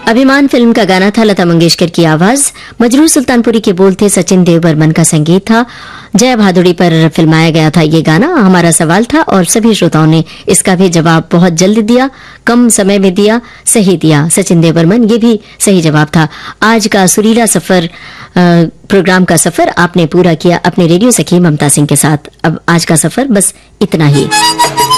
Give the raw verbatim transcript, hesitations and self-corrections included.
अभिमान फिल्म का गाना था, लता मंगेशकर की आवाज, मजरूर सुल्तानपुरी के बोल थे, सचिन देव बर्मन का संगीत था, जया भादुड़ी पर फिल्माया गया था ये गाना। हमारा सवाल था और सभी श्रोताओं ने इसका भी जवाब बहुत जल्द दिया, कम समय में दिया, सही दिया। सचिन देव बर्मन, ये भी सही जवाब था। आज का सुरीला सफर प्रोग्राम का सफर आपने पूरा किया अपने रेडियो सखी ममता सिंह के साथ। अब आज का सफर बस इतना ही।